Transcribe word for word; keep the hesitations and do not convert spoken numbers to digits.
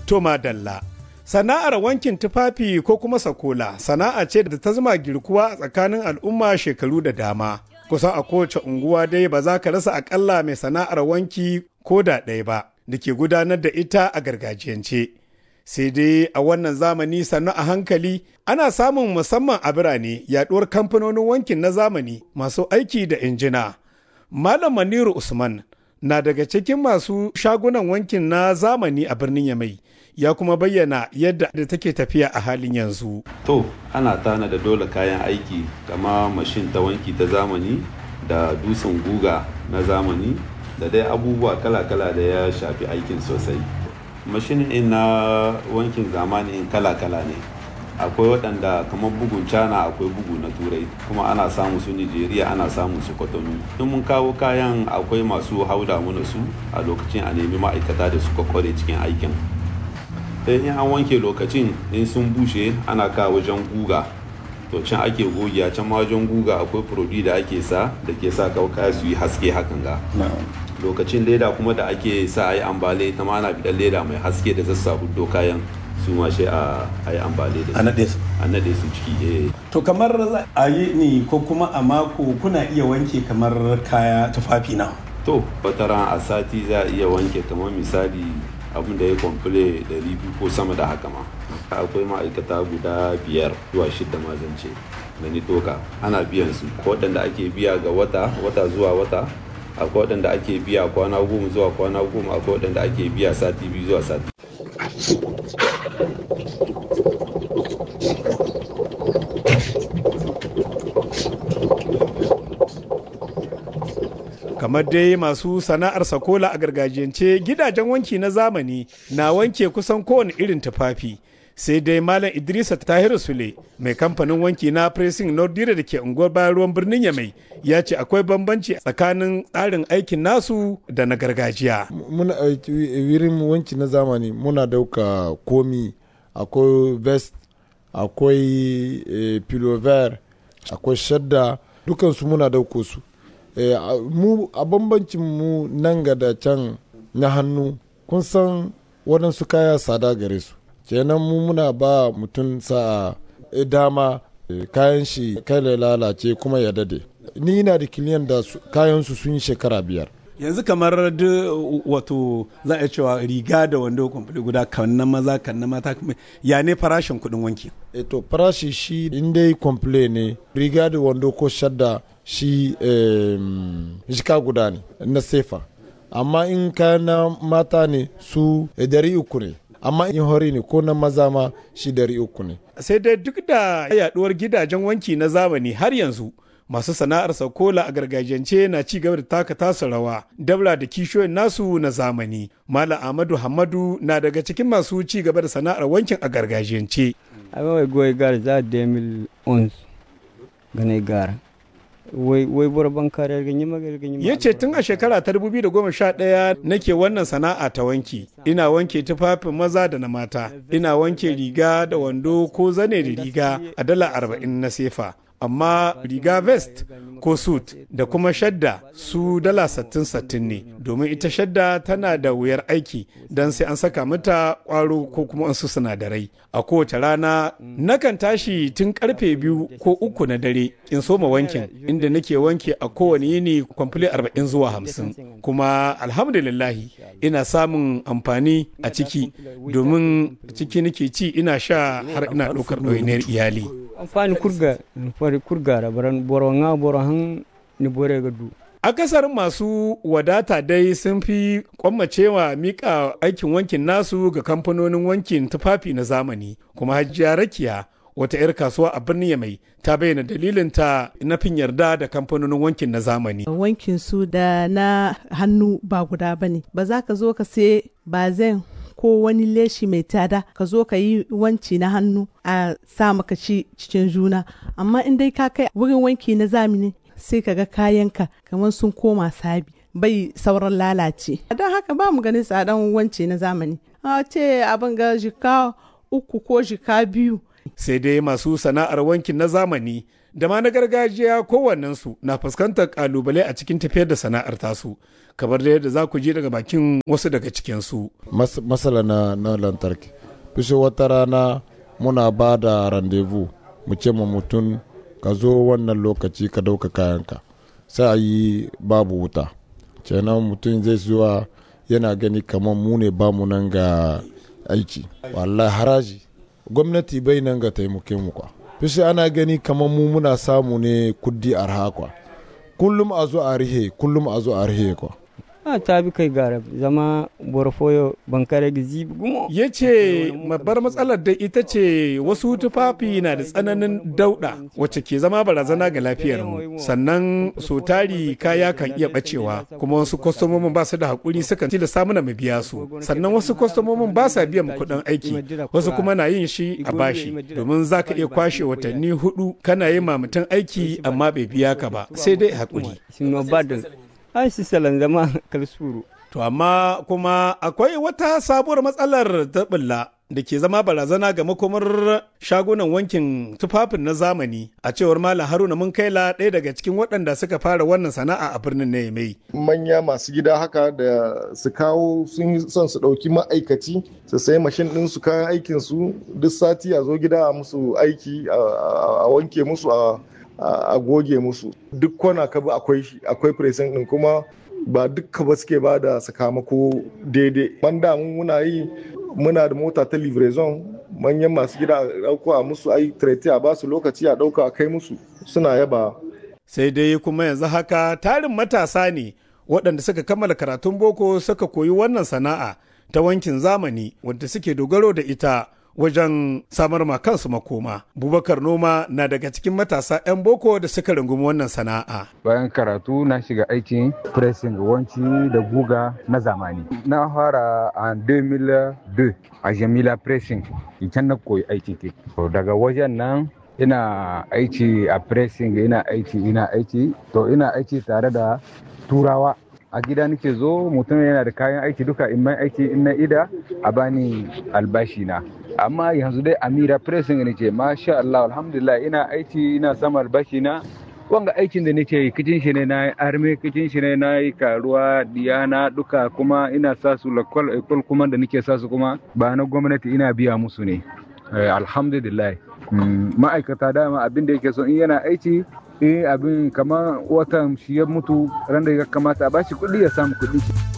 To madalla. Sana'ar wankin tufafi ko kuma sakola sana'a ce da ta zama girkuwa a tsakanin al'umma shekaru da dama. Kusan a kowace unguwa dai ba za ka rasa akalla mai sana'ar wanki ko da ɗaya ba da ke gudanar da ita a gargajiyance. Sai dai a wannan zamani sannu a hankali ana samun musamman a birane yaɗuwar kamfanonin wankin na zamani masu aiki da injina. Malam Maniru Usman na daga cikin masu shagunan wankin na zamani a birnin Yamai. Ya kuma bayyana yadda da take tafiya a halin yanzu. To, ana tana da dole kayan aiki kama mashin ta wanki ta zamani da dusan guga na zamani da dai abubuwa kala-kala da ya shafi aikin sosai. Mashin in na wankin zamani in kala-kala ne. Akwai waɗanda kamar bugun cana akwai bugu na turai kuma ana samu su Nigeria ana samu su Kotonu. In mun kawo kayan akwai masu hauda mana su a lokacin a nemi ma'aikata da suka kware cikin aikin. in an wanke lokacin in sun bushe ana ka wajen guga to can ake gogiya can ma wajen guga akwai produit da ake sa da ke sa kaya su yi haske hakan ga lokacin leda kuma da ake sa a yi ambale ta ma ana bidan leda mai haske da zassa hudo kayan su ma shi a yi ambale da su a nade su ciki. To kamar a yi ni ko kuma a mako kuna iya wanke kamar kaya tufafi na? To wataran a sati za a iya wanke kamar misali abin da ya kwamfule ɗari biyu ko sama da haka ma. Akwai ma'aikata guda biyar zuwa shidda mazance da ni doka ana biyan su. Akwai waɗanda ake biya ga wata wata zuwa wata, akwai waɗanda ake biya kwana goma zuwa kwana goma, akwai waɗanda ake biya sati biyu zuwa sati. Kamar dai masu sana'ar sakola a gargajiyance gidajen wanki na zamani na wanke kusan kowane irin tufafi. Sai dai Malam Idrisa Tahiru Sule mai kamfanin wanki na Pressing Nordire da ke unguwar bayan ruwan birnin Yamai ya ce akwai bambanci tsakanin tsarin aikin nasu da na gargajiya. Muna wurin wanki na zamani muna dauka komi, akwai vest, akwai eh, pilover, akwai shadda, dukansu muna dauko su. Eh, mu a bambancin mu nan ga da can na hannu kun san waɗansu kaya sada gare su kenan mu muna ba mutum sa e dama e, kayan shi kai lalace kuma ya dade. Ni ina da kiliyan da kayan su sun yi shekara biyar. Yanzu kamar da wato za a cewa riga da wando kwamfani guda kan na maza kan na mata ya ne farashin kuɗin wanki? E to farashi shi inda kwamfule ne riga da wando ko shadda shi eh, jika guda ne na sefa, amma in kayan na mata ne su eh, dari uku ne, amma in hori ne ko na maza ma shi dari uku ne. Sai dai duk da yaduwar gidajen wanki na zamani har yanzu masu sana'ar sakola a gargajiyance na ci gaba da taka tasa rawa dabla da kishiyoyin nasu na zamani. Malam Ahmadu Hamadu na daga cikin masu ci gaba da sana'ar wankin a gargajiyance. Abin goyi gara za da mil ons gane gara. Ya ce tun a shekara ta dubu biyu da goma sha ɗaya nake wannan sana'a ta wanki. Ina wanke tufafin maza da na mata. Ina wanke riga da wando ko zane da riga a dala arba'in na sefa. Amma riga vest ko suit da kuma shadda su dala sattin sattin ne, domin ita shadda tana da wuyar aiki don sai an saka mata kwaro ko kuma wasu sinadarai. A kowace rana nakan tashi tun karfe biyu ko uku na dare in soma wankin, inda nake wanke a kowane yini kwamfule arba'in zuwa hamsin. Kuma alhamdulillahi ina samun amfani a ciki, domin ciki nake ci ina sha har ina ɗaukar ɗawainiyar iyali. Amfani kurga kurgara baran boronga borohan ni bore gadu. Akasarin masu wadata dai sun fi kwammacewa mika aikin wankin nasu ga kamfanonin wankin tufafi na zamani. Kuma Hajiya Rakiya wata 'yar kasuwa a birnin Yamai ta bayyana dalilinta na fin yarda da kamfanonin wankin na zamani. Wankin su da na hannu ba guda bane. Ba za ka zo ka sai ba zan ko wani leshi mai tada ka zo ka yi wanci na hannu a sa maka ci cikin juna, amma in dai ka kai wurin wanki na zamani sai ka ga kayanka kamar sun koma sabi bai sauran lalace. Don haka ba mu ganin tsadan wanci na zamani a ce abin ga jika uku ko jika biyu. Sai dai masu sana'ar wankin na zamani da ma na gargajiya kowannensu na fuskantar kalubale a cikin tafiyar da sana'ar tasu, kamar da yadda za ku ji daga bakin wasu daga cikinsu. Mas, masala na, na lantarki. Fishe wata rana muna ba da randevu mu ce ma mutum ka zo wannan lokaci ka dauka kayanka. Sai a yi babu wuta. Kenan mutum zai zuwa yana gani kamar mu ne ba mu nan ga aiki. Wallahi haraji. Gwamnati bai nan ga taimake mu kwa. Fishe ana gani kamar mu muna samu ne kuddi arha kwa. Kullum a zo a rihe, kullum a zo a rihe kwa. a ta bi kai gara zama borfoyo bankare gizi gumo. Ya ce babbar matsalar da ita ce wasu tufafi na da tsananin dauɗa wacce ke zama barazana ga lafiyarmu. Sannan so tari kaya kan iya bacewa kuma wasu kwastomomin ba su da haƙuri sukan tilasta mana mu biya su. Sannan wasu kwastomomin ba sa biyan kuɗin aiki wasu kuma na yin shi a bashi domin za ka iya kwashe watanni hudu kana yi ma mutum aiki amma bai biya ka ba sai dai haƙuri. ai shi salan zama kalsuru. To amma kuma akwai wata sabuwar matsalar ta bulla da ke zama barazana ga makomar shagunan wankin tufafin na zamani a cewar Malam Haruna Munkaila ɗaya daga cikin waɗanda suka fara wannan sana'a a birnin na Yamai. Manya masu gida haka da su kawo sun yi son su ɗauki ma'aikaci su sayi mashin ɗin su kayan aikin su duk sati a zo gida a musu aiki a wanke musu a a goge musu duk kwana ka bi akwai akwai pressing din kuma ba dukka ba suke ba da sakamako daidai banda mun muna yi muna da mota ta livraison manyan masu gida a dauko a musu ai trete a basu lokaci a dauka a kai musu suna yaba. Sai dai kuma yanzu haka tarin matasa ne waɗanda suka kammala karatun boko suka koyi wannan sana'a ta wankin zamani wadda suke dogaro da ita wajen samar ma kansu makoma. Bubakar Noma na daga cikin matasa 'yan boko da suka rungumi wannan sana'a. Bayan karatu na shiga aikin pressing wanci da guga na zamani. Na fara a dubu biyu da biyu a Jamila Pressing, can na koyi aiki ke. Daga wajen nan ina aiki a pressing ina aiki ina aiki to ina aiki tare da turawa. A gida nake zo mutum yana da kayan aiki duka in mai aiki in na ida a bani albashi na. Amma yanzu dai Amira Pressing nake masha Allah alhamdulillah ina aiki ina samun albashi na. Wanga aikin da nake yi kicin shi ne na yi arme kicin shi ne na yi karuwa diyana duka kuma ina sa su lakwal ekol kuma da nake sa su kuma ba na gwamnati ina biya musu ne. Alhamdulillah ma'aikata dama abin da yake so in yana aiki eh abin kamar watan shi ya mutu ran da ya kamata a bashi kuɗi ya samu kuɗi.